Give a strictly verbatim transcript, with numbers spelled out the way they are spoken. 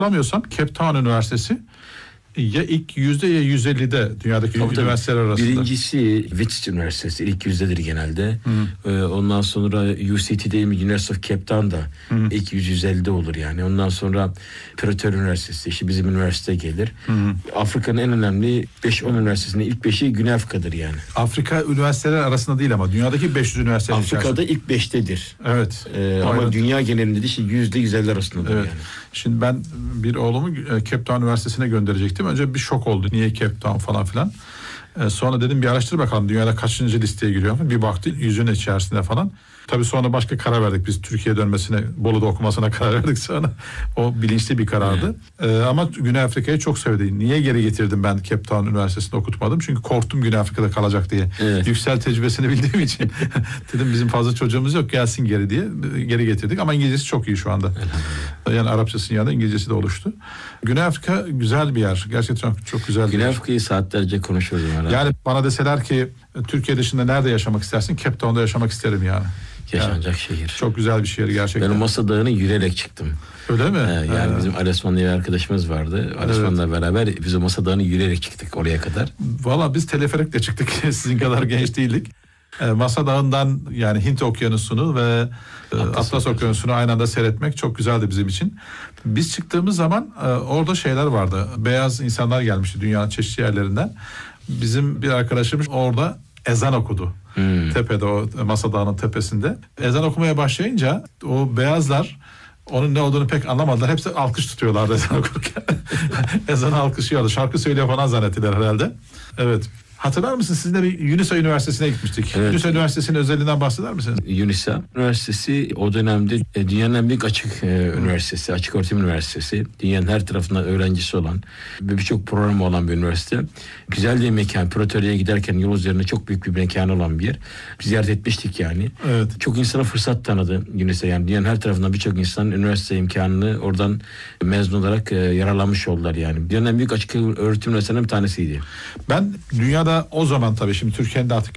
Hatırlamıyorsam Cape Town Üniversitesi ya ilk yüzde ya yüz ellide dünyadaki tabii, üniversiteler tabii. arasında. Birincisi Wits Üniversitesi ilk yüzdedir genelde. Ee, ondan sonra U C T değil mi, University of Cape Town da Hı. ilk yüz yüz ellide olur yani. Ondan sonra Pretoria Üniversitesi, işte bizim üniversite gelir. Hı. Afrika'nın en önemli beş on üniversitesinin ilk beşi Güney Afrika'dır yani. Afrika üniversiteler arasında değil ama dünyadaki beş yüz üniversite Afrika'da içerisinde. ilk beştedir. Evet. Ee, ama evet. dünya genelinde de işte yüzde yüz elli arasındadır evet. yani. Şimdi ben bir oğlumu Cape Town Üniversitesi'ne gönderecektim. Önce bir şok oldu. Niye Cape Town falan filan. Ee, sonra dedim bir araştır bakalım dünyada kaçıncı listeye giriyor. Bir baktı yüzün içerisinde falan. Tabii sonra başka karar verdik. Biz Türkiye'ye dönmesine, Bolu'da okumasına karar verdik sonra. O bilinçli bir karardı. Ee, ama Güney Afrika'yı çok sevdi. Niye geri getirdim ben Cape Town Üniversitesi'nde okutmadım? Çünkü korktum Güney Afrika'da kalacak diye. Evet. Yüksel tecrübesini bildiğim için. Dedim bizim fazla çocuğumuz yok, gelsin geri diye. Geri getirdik ama İngilizcesi çok iyi şu anda. Yani Arapçasının yanında İngilizcesi de oluştu. Güney Afrika güzel bir yer. Gerçekten çok güzel bir Güney yer. Afrika'yı saatlerce konuşuyoruz. Yani bana deseler ki Türkiye dışında nerede yaşamak istersin? Cape Town'da yaşamak isterim yani. Yaşanacak yani, şehir. Çok güzel bir şehir gerçekten. Ben o Masa Dağı'nı yürüyerek çıktım. Öyle mi? Ee, yani ee. bizim Ali Osman diye bir arkadaşımız vardı. Ali Osman'la evet. beraber biz o Masa Dağı'nı yürüyerek çıktık oraya kadar. Valla biz teleferikle çıktık. Sizin kadar genç değildik. Ee, Masa Dağı'ndan yani Hint Okyanusu'nu ve Atlas, Atlas Okyanusu'nu aynı anda seyretmek çok güzeldi bizim için. Biz çıktığımız zaman e, orada şeyler vardı. Beyaz insanlar gelmişti dünyanın çeşitli yerlerinden. Bizim bir arkadaşımız orada ezan okudu. Hmm. Tepede, o Masa Dağı'nın tepesinde. Ezan okumaya başlayınca o beyazlar onun ne olduğunu pek anlamadılar. Hepsi alkış tutuyorlardı ezan okurken. Ezanı alkışlıyordu. Şarkı söylüyor falan zannettiler herhalde. Evet. Hatırlar mısınız? Sizinle bir UNISA Üniversitesi'ne gitmiştik. Evet. UNISA Üniversitesi'nin özelliğinden bahseder misiniz? UNISA Üniversitesi o dönemde dünyanın en büyük açık e, üniversitesi, açık öğretim üniversitesi. Dünyanın her tarafından öğrencisi olan ve birçok programı olan bir üniversite. Güzel bir mekan. Pretoria'ya giderken yol üzerinde çok büyük bir mekan olan bir yer. Biz ziyaret etmiştik yani. Evet. Çok insana fırsat tanıdı UNISA. Yani dünyanın her tarafından birçok insanın üniversite imkanını oradan mezun olarak e, yararlanmış oldular yani. Dünyanın en büyük açık öğretim üniversitelerinden bir tanesiydi. Ben dünyada o zaman tabii şimdi Türkiye'nin de artık